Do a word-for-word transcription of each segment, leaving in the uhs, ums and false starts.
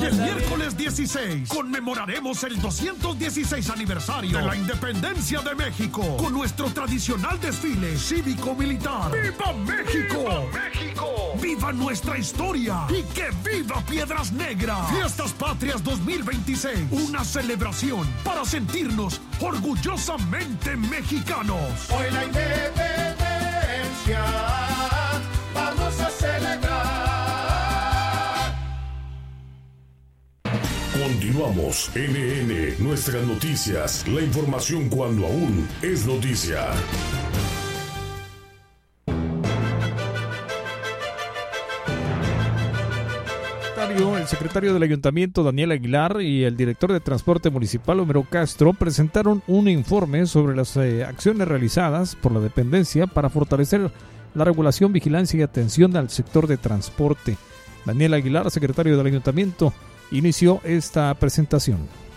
El miércoles dieciséis conmemoraremos el doscientos dieciséis aniversario de la independencia de México con nuestro tradicional desfile cívico-militar. ¡Viva México! ¡Viva México! ¡Viva nuestra historia! ¡Y que viva Piedras Negras! Fiestas Patrias dos mil veintiséis, una celebración para sentirnos orgullosamente mexicanos. Hoy la independencia vamos a celebrar. Continuamos. N N, nuestras noticias, la información cuando aún es noticia. El secretario del Ayuntamiento, Daniel Aguilar, y el director de Transporte Municipal, Homero Castro, presentaron un informe sobre las eh, acciones realizadas por la dependencia para fortalecer la regulación, vigilancia y atención al sector de transporte. Daniel Aguilar, secretario del Ayuntamiento, inició esta presentación.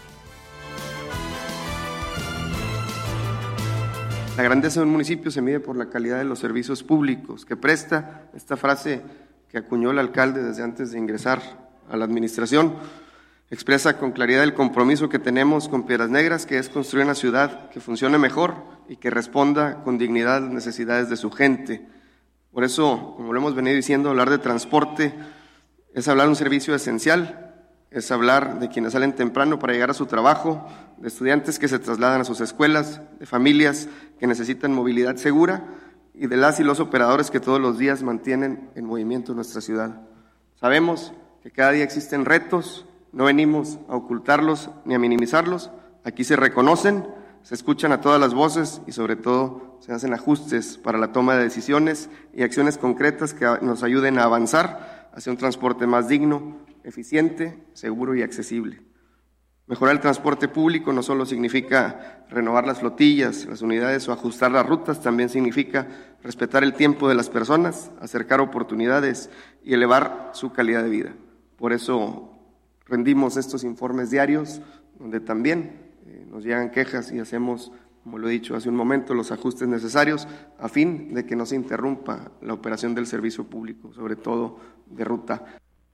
La grandeza de un municipio se mide por la calidad de los servicios públicos que presta. Esta frase que acuñó el alcalde desde antes de ingresar a la administración expresa con claridad el compromiso que tenemos con Piedras Negras, que es construir una ciudad que funcione mejor y que responda con dignidad a las necesidades de su gente. Por eso, como lo hemos venido diciendo, hablar de transporte es hablar de un servicio esencial, es hablar de quienes salen temprano para llegar a su trabajo, de estudiantes que se trasladan a sus escuelas, de familias que necesitan movilidad segura y de las y los operadores que todos los días mantienen en movimiento nuestra ciudad. Sabemos que cada día existen retos, no venimos a ocultarlos ni a minimizarlos, aquí se reconocen, se escuchan a todas las voces y sobre todo se hacen ajustes para la toma de decisiones y acciones concretas que nos ayuden a avanzar hacia un transporte más digno, eficiente, seguro y accesible. Mejorar el transporte público no solo significa renovar las flotillas, las unidades o ajustar las rutas, también significa respetar el tiempo de las personas, acercar oportunidades y elevar su calidad de vida. Por eso rendimos estos informes diarios, donde también eh, nos llegan quejas y hacemos, como lo he dicho hace un momento, los ajustes necesarios a fin de que no se interrumpa la operación del servicio público, sobre todo de ruta.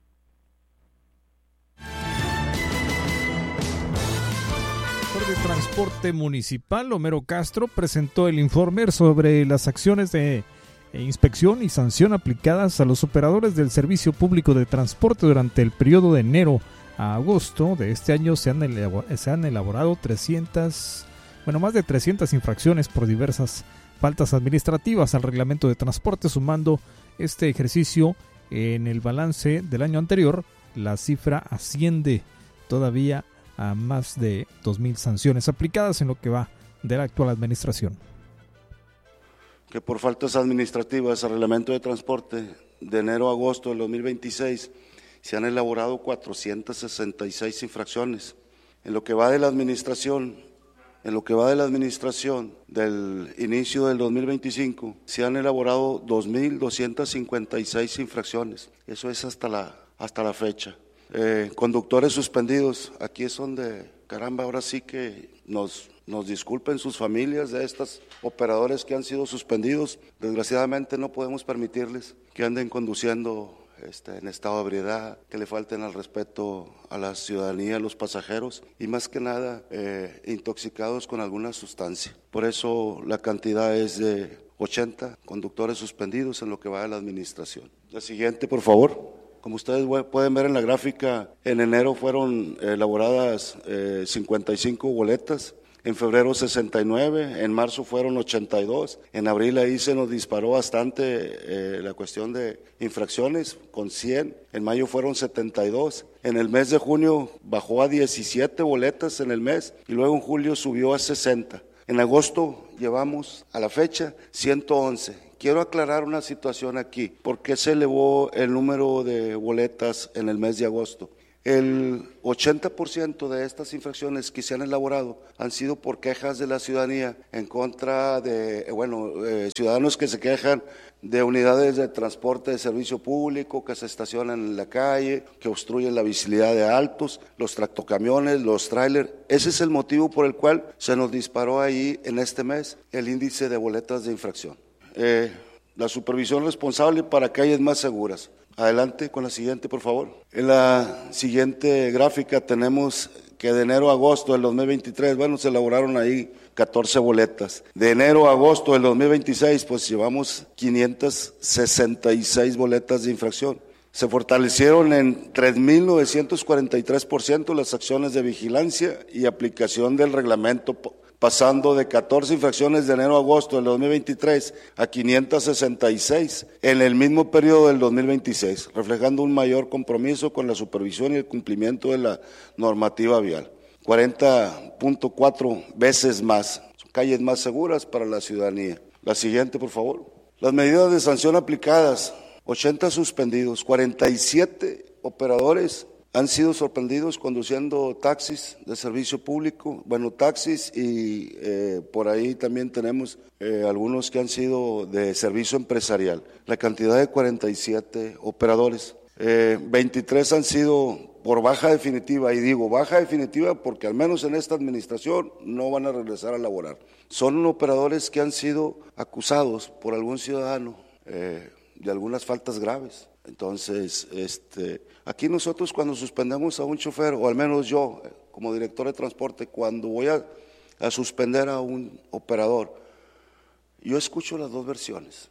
De Transporte Municipal, Homero Castro, presentó el informe sobre las acciones de inspección y sanción aplicadas a los operadores del Servicio Público de Transporte durante el periodo de enero a agosto de este año. Se han elaborado, se han elaborado trescientas, bueno, más de trescientas infracciones por diversas faltas administrativas al reglamento de transporte, sumando este ejercicio en el balance del año anterior. La cifra asciende todavía a más de dos mil sanciones aplicadas en lo que va de la actual administración. Que por faltas administrativas al reglamento de transporte de enero a agosto del dos mil veintiséis se han elaborado cuatrocientas sesenta y seis infracciones. En lo que va de la administración, en lo que va de la administración del inicio del dos mil veinticinco se han elaborado dos mil doscientas cincuenta y seis infracciones. Eso es hasta la hasta la fecha. Eh, conductores suspendidos, aquí es donde, caramba, ahora sí que nos, nos disculpen sus familias de estos operadores que han sido suspendidos. Desgraciadamente no podemos permitirles que anden conduciendo este, en estado de ebriedad, que le falten al respeto a la ciudadanía, a los pasajeros y más que nada eh, intoxicados con alguna sustancia. Por eso la cantidad es de ochenta conductores suspendidos en lo que va de la administración. La siguiente, por favor. Como ustedes pueden ver en la gráfica, en enero fueron elaboradas eh, cincuenta y cinco boletas, en febrero sesenta y nueve, en marzo fueron ochenta y dos, en abril ahí se nos disparó bastante eh, la cuestión de infracciones con cien, en mayo fueron setenta y dos, en el mes de junio bajó a diecisiete boletas en el mes y luego en julio subió a sesenta. En agosto llevamos a la fecha ciento once. Quiero aclarar una situación aquí. ¿Por qué se elevó el número de boletas en el mes de agosto? El ochenta por ciento de estas infracciones que se han elaborado han sido por quejas de la ciudadanía en contra de, bueno, eh, ciudadanos que se quejan de unidades de transporte de servicio público que se estacionan en la calle, que obstruyen la visibilidad de altos, los tractocamiones, los tráiler. Ese es el motivo por el cual se nos disparó ahí en este mes el índice de boletas de infracción. Eh, la supervisión responsable para calles más seguras. Adelante con la siguiente, por favor. En la siguiente gráfica tenemos que de enero a agosto del dos mil veintitrés, bueno, se elaboraron ahí catorce boletas. De enero a agosto del dos mil veintiséis, pues llevamos quinientas sesenta y seis boletas de infracción. Se fortalecieron en tres mil novecientos cuarenta y tres por ciento las acciones de vigilancia y aplicación del reglamento, pasando de catorce infracciones de enero a agosto del dos mil veintitrés a quinientas sesenta y seis en el mismo periodo del dos mil veintiséis, reflejando un mayor compromiso con la supervisión y el cumplimiento de la normativa vial. cuarenta punto cuatro veces más, calles más seguras para la ciudadanía. La siguiente, por favor. Las medidas de sanción aplicadas, ochenta suspendidos, cuarenta y siete operadores han sido sorprendidos conduciendo taxis de servicio público, bueno, taxis y eh, por ahí también tenemos eh, algunos que han sido de servicio empresarial. La cantidad de cuarenta y siete operadores, eh, veintitrés han sido por baja definitiva, y digo baja definitiva porque al menos en esta administración no van a regresar a laborar. Son operadores que han sido acusados por algún ciudadano eh, de algunas faltas graves. Entonces, este, aquí nosotros cuando suspendemos a un chofer, o al menos yo como director de transporte, cuando voy a, a suspender a un operador, yo escucho las dos versiones.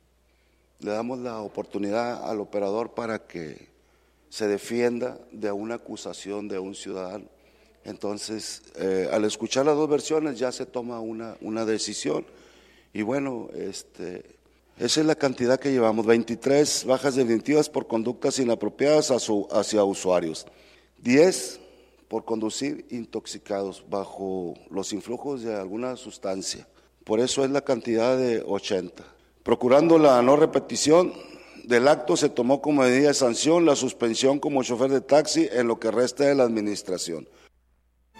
Le damos la oportunidad al operador para que se defienda de una acusación de un ciudadano. Entonces, eh, al escuchar las dos versiones ya se toma una, una decisión. Y bueno, este, esa es la cantidad que llevamos, veintitrés bajas definitivas por conductas inapropiadas hacia usuarios, diez por conducir intoxicados bajo los influjos de alguna sustancia. Por eso es la cantidad de ochenta. Procurando la no repetición del acto, se tomó como medida de sanción la suspensión como chofer de taxi en lo que resta de la administración.